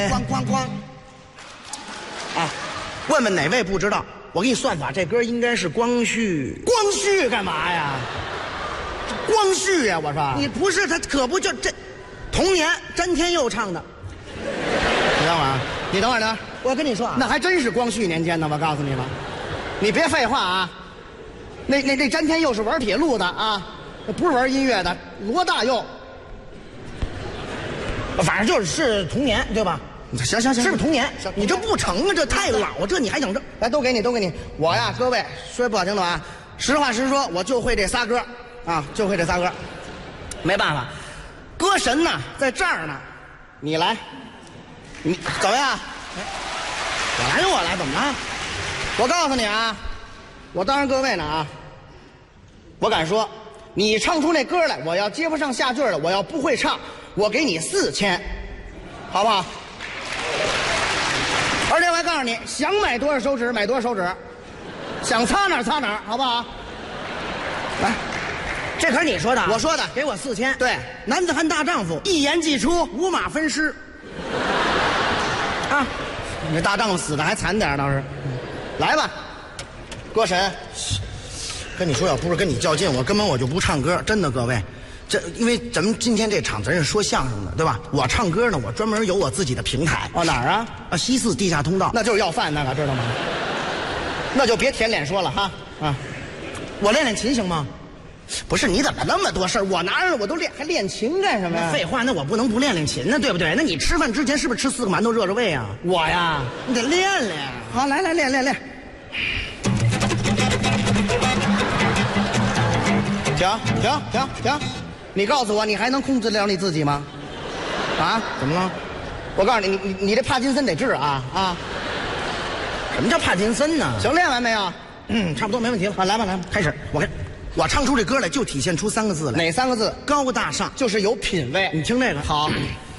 咣咣咣！啊，问问哪位不知道？我给你算法，这歌应该是光绪。 光绪干嘛呀？光绪呀！我说你不是他，可不就这？童年詹天佑唱的。 你等会儿，你等会儿呢。 我跟你说啊， 那还真是光绪年间的，我告诉你吧。你别废话啊！那詹天佑是玩铁路的啊，不是玩音乐的。罗大佑， 反正是童年，对吧？ 行， 是不是童年？你这不成啊，这太老，这你还想这？ 来，都给你。我呀，各位说不好听的啊，实话实说，我就会这仨歌啊，就会这仨歌。没办法，歌神呢在这儿呢，你来，你怎么样？ 我来，怎么了？ 我告诉你啊，我当着各位呢啊，我敢说，你唱出那歌来，我要接不上下句了，我要不会唱，我给你4000，好不好？而且我还告诉你，想买多少手指买多少手指，想擦哪儿擦哪儿，好不好？来， 这可是你说的， 我说的， 给我4000。 对， 男子汉大丈夫， 一言既出， 五马分尸。啊， 你这大丈夫死的还惨点倒是。来吧，歌神。 跟你说，要不是跟你较劲，我根本就不唱歌，真的，各位。这因为咱们今天这场咱是说相声的，对吧？我唱歌呢，我专门有我自己的平台。 哦，哪儿啊？ 西四地下通道。 那就是要饭那个，知道吗？那就别舔脸说了哈啊！ 我练琴行吗？ 不是，你怎么那么多事儿？我拿着我都练，还练琴干什么呀？ 废话，那我不能不练琴呢，对不对？那你吃饭之前是不是吃4个馒头热热胃啊？ 我呀， 你得练练。 好，来练。停！你告诉我，你还能控制得了你自己吗？啊？ 怎么了？ 我告诉你，你这帕金森得治啊！ 什么叫帕金森呢？ 行，练完没有？ 差不多没问题了。 啊，来吧， 开始。我唱出这歌来，就体现出3个字来。 哪3个字？ 高大上， 就是有品位。 你听这个好。